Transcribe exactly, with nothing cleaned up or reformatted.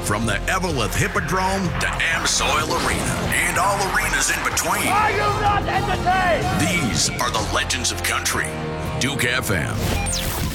From the Eveleth Hippodrome to Amsoil Arena and all arenas in between. Are you not entertained? These are the legends of country. Duke F M.